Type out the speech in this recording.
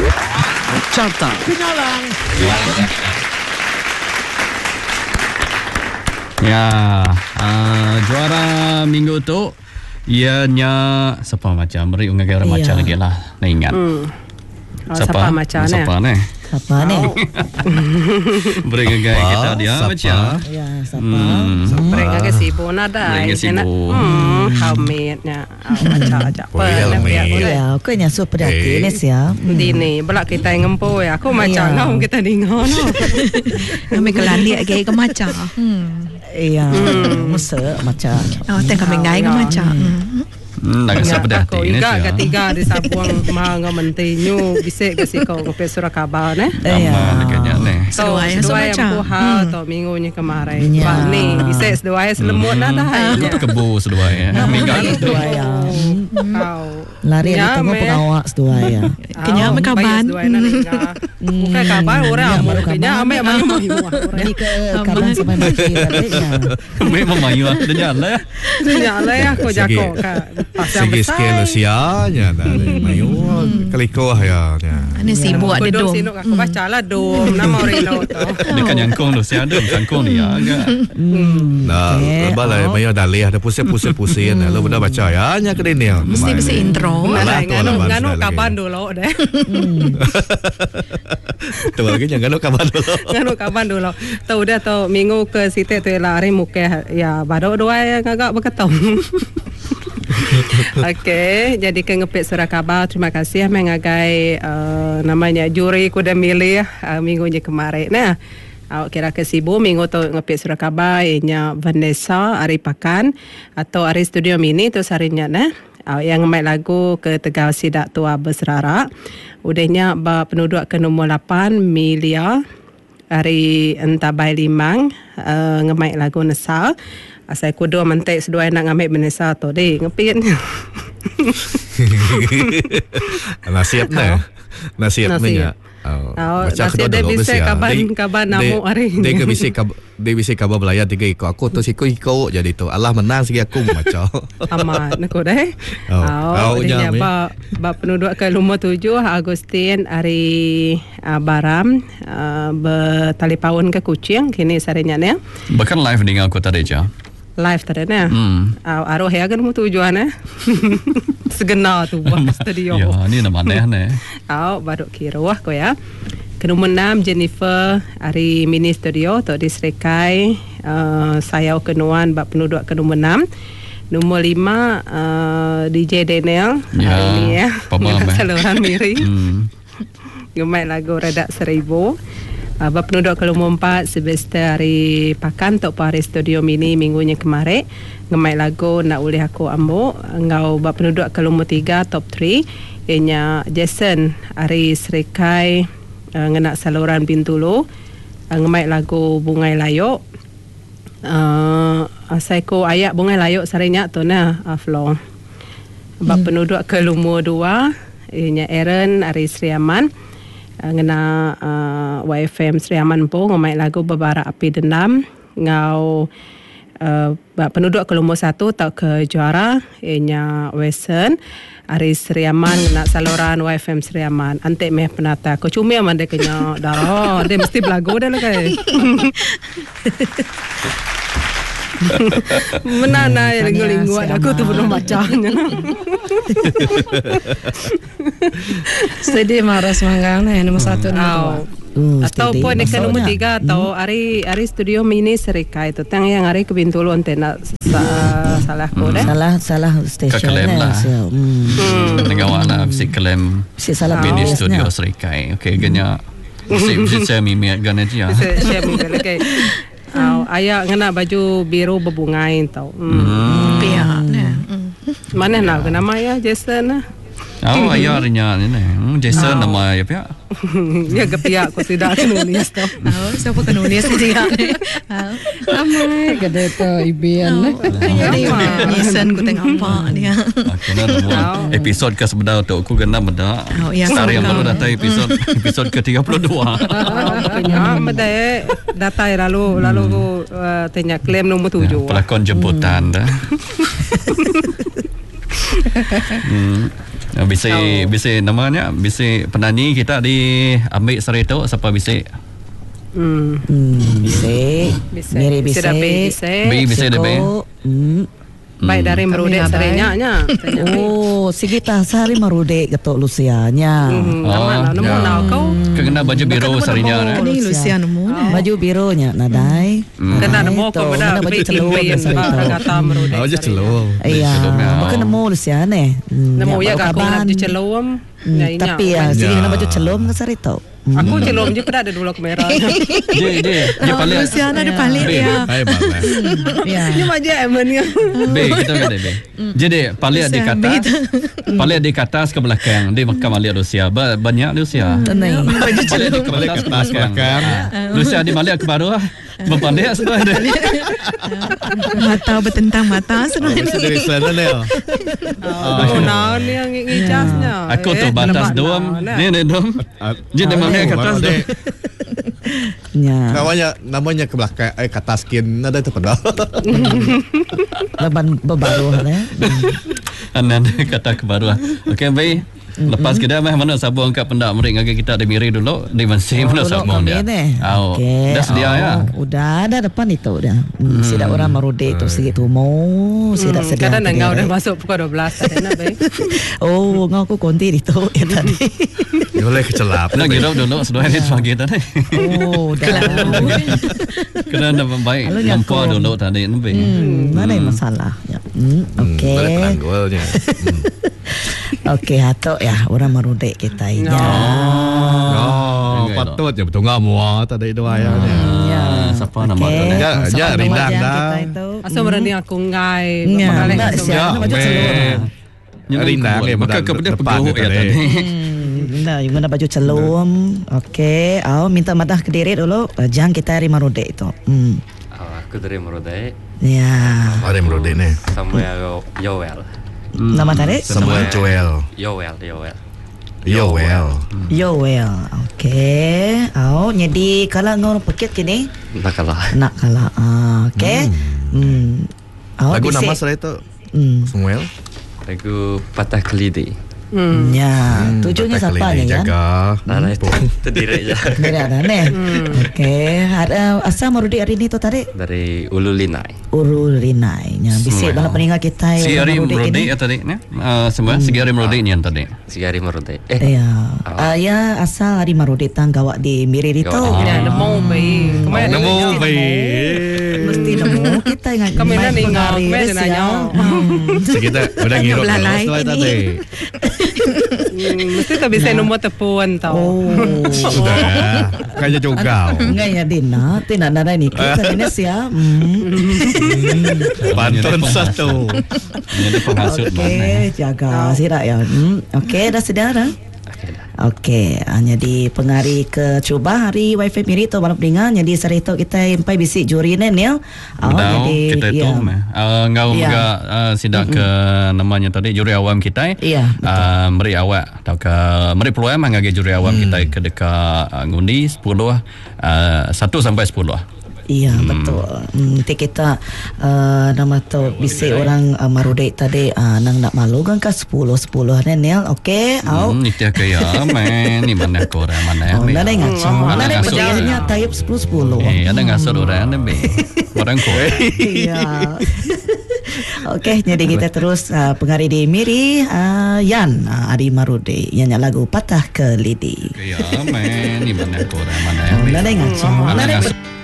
Carta Penyalang. Ya, juara minggu tu ianya siapa macam beri unggah macam dia lah. Nak ingat. Siapa macam ni? Siapa ni? Siapa ni? Beri unggah kita dia macam. Ya, siapa? Beri unggah sibu nada. Beri sibu. Homemade-nya. Macam aja. Ya, aku nyasuh pada hati ni siap. Dini, belak kita yang ngempo ya. Aku macam lah kita dengar. Kami kelandiak gaya ke macam. Iya, masa macam. Oh, tengok kami gaya ke macam. Nak rasa pada hati ni siya. siya. Ketiga di sabuang mga mentinyo. Bisik kasi ko ngapit Surakaba ne. Ama kanya ni. So, sedua yang puha to minggu ni kemarin. Pak ni, bisik sedua yang selemut na dah. Itu kebu sedua ya. Minggu Sedua ya. Lari ada tengok pengawak sedua ya. Kenya ame kaban. Bukan kaban orang amor. Kenya ame mayu. Ini ke kaban sampai mati balik ya. memang mayu lah. Dia nyala ya. Nyala ya aku jako ka. Segi skala sianya dah mayu kaliko ya. Ini sibuk ada dom. Sinuk aku baca lah dom nama Rino tu. Dia kan nyangkung tu. Saya ada sangkung dia agak. Nah, balai mayu dah leh ada pusing-pusing lalu benda baca ya nya ke ni. Mesti bisa intro. Nganu kaban dulu deh. Tu lagi yang nganu kaban dulu. Nganu kaban dulu. Tahu dah tahu minggu ke situ tu lari muka ya baru dua yang agak berketong. Okey, jadi ke ngepit Surakaba, terima kasih mengagai namanya juri kuda milih minggunya kemarin. Nah, kira ke sibu minggu tu ngepit Surakaba ianya Vanessa Ari Pakan atau Ari Studio Mini tu sarinya nah. Yang ngemai lagu ke Tegal Sidak Tua Beserara. Udahnya penduduk ke nombor 8 Milia Ari Entabai Limang ngemai lagu Nesal. Asal kudo mentek sedua nak ngambil benesa tu deh ngepit. Nasihatnya. Macam dia bisa kaban namu hari ni. Dia bisa kabar belayar 3 ekor. Aku tu ikut jadi tu. Allah menang segi aku macam. Amat aku dah. Dia ba penduduk ke Lumur 7 Agustin Ari Baram bertalipaun ke Kuching kini sarinya ni. Bahkan live dengan aku tadi je. Live tadi ni. Aroh ya kan mu tujuan segena tu buat studio. Ya, ni nama aneh ni. Baru kira wah ko ya. Nombor 6 Jennifer Ari Mini Studio tu di Serikai. Saya kenuan bab penduduk ke nombor 6. Nombor 5 DJ Daniel hari ni ya. Saluran Miri. Gemai lagu Redak 1000. Penduduk ke nombor 4 Sylvester Ari Pakan Tok Pari Studio Mini minggunya kemarin. Ngemai lagu Nak Ulih Aku Ambo. Ngau penduduk ke nombor 3 Top 3 ianya Jason Ari Serikai ngenak saluran Bintulu. Ngemai lagu Bungai Layuk. Saiko ayak Bungai Layuk sarinya tu nah Flo. Penduduk ke nombor 2 ianya Aaron Ari Sriaman. Ngena YFM Sri Aman po ngomai lagu Babara Api Dendam ngau penduduk ke nombor 1 tak ke juara ianya Western Ari Sri Aman ngena saluran YFM Sri Aman ante meh penata ko cumi aman de kenya daro dia mesti belagu dah lah kai. Menana linggu-linggu aku tu belum bacanya. Sedih marah semangat ni nombor 1 nombor 2. Ataupun ke nombor 3 atau Ari Studio Mini Serikai tu tang yang Ari ke Bintulu antena salah ko dah. Salah stesen lah. Dengan warna bisik klaim Mini Studio Serikai. Okey ganya. Bisik saya mimik gana dia. Bisik saya mimik lagi. Ayah ngena baju biru berbungai tau. Pihak ni. Mana nak ke nama ya Jason? Ayah harinya ni. Jason nama ya pihak. Ya ke pihak ko sudah nulis tau. Siapa kan nulis dia ni? Amai gede tu Ibian. Jason ku tengok apa dia. Kena buat episod ke sebenar tu aku kena benda. Sekarang yang baru datang episod ke-32. Kena benda datang lalu ku tanya klaim nombor 7. Pelakon jemputan dah. Bisa namanya bisa penyanyi kita di ambil Sarito siapa bisa bisa baik dari merude serinya. Oh, sigita sari merude getok Lucianya. Nemu kau kena baju biru serinya. Ini Lucia nemu. Baju birunya nadai. Kena nemu kau pada baju celur kata merude. Oh, je celur. Iya, bukan nemu Luciane. Nemu ya kau baju celur. Tapi ya, sini kena baju celur ke Sarito. Aku celom je pada ada dua kamera. Dia paling Luciana ada paling dia. Baik bagus. Dia maju emennya. Kita beda. Jadi paling di atas ke belakang dia makam alia Rusia banyak Rusia. Baju celur. Paling ke atas belakang. Rusia di Malaysia ke bawah. Berpandai sudah ada. Mata bertentang mata sudah. Dari sana ni. Nah, ni yang ngicasnya. Aku tu batas dom. Ni dom. Jadi Malaysia ke atas dom. Namanya ke belakang ke atas skin ada tu pada. Leban berbaru ya. Anan kata ke baru. Okey baik. Lepas kita mana sabu angkat pendak merik ngagak kita ada miri dulu di masih mana sabu dia. Dah sedia ya. Udah ada depan itu udah. Sidak orang merude itu sikit tumo, sidak sedia. Kadang engkau dah masuk pukul 12 ada baik. Oh, ngau aku konti itu ya tadi. Boleh kecelap. Nak girau dulu sudah ini pagi tadi. Oh, dah. Kena dah baik nampak dulu tadi nabi. Mana masalah ya. Okey. Boleh penanggulnya. Okey, hatok ya orang merudek kita ini. Patut je betul ngah muat ada itu ayahnya. Siapa nama dia? Ya, rindang dah. Asal berani aku ngai. Rindang ni maka kepada pegawai ya tadi. Nah, yang mana baju celum. Okey, minta madah ke diri dulu. Jangan kita hari merudek itu. Aku dari Merudek. Ya. Ada merudek ni. Samuel Yoel. Nama tadi? Samuel Joel. Yoel. Okey. Jadi kalau ngor paket kini Nak kalah. Okey. Lagu nama saya itu Samuel. Lagu Patah Kelidi. Ya, tujuannya siapa ni ya? Jaga. Nah, itu terdiri je. Tidak ada ni. Okey. Asal merudi hari ni tu tadi? Dari Ulu Linai. Ya, bisik bala peninggal kita Si Ari merudi ya tadi ni. Semua si Ari merudi ni yang tadi. Si Ari Merudek. Ya, asal Ari merudi tang gawak di Miri itu. Ya, nemu baik. Nemu baik. Mesti nemu kita ingat. Kami nak ingat. Kami nanya. Kita udah ngirup setelah tadi. Mesti tak bisa nombor tepuan tau. Sudah. Kaya juga. Enggak ya Dina. Tidak ada ni. Kita ini siap. Pantun satu. Ini penghasut mana? Okey, jaga sirak ya. Okey, dah sedia dah. Okey, jadi pengari ke cuba hari wifi miri tu malam peningan. Jadi sarito kita impai bisik juri ni ya. Jadi kita tu ngau juga sidak ke namanya tadi juri awam kita. Meri awak atau ke meri peluang ngagi juri awam kita ke dekat ngundi 10 1 sampai 10. Iya betul. Nanti kita nama tu bisik orang marudek tadi nang nak malu kan ke 10 Nel. Okey. Ni dia kaya men ni mana korang mana. Ada ngacau. Ada berjaya type 10. Ada ngasut orang ada be. Orang kau. Iya. Okey, jadi kita terus pengari di Miri Yan Ari Marude yang lagu Patah Kelidi. Kaya men ni mana korang mana. Ada ngacau.